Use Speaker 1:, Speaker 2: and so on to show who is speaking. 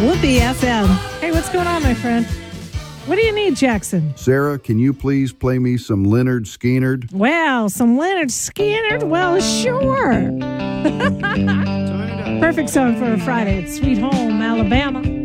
Speaker 1: Whoopee FM. Hey, what's going on, my friend? What do you need, Jackson?
Speaker 2: Sarah, can you please play me some Leonard Skinner?
Speaker 1: Well, some Leonard Skinner? Well, sure. Perfect song for a Friday. It's Sweet Home, Alabama.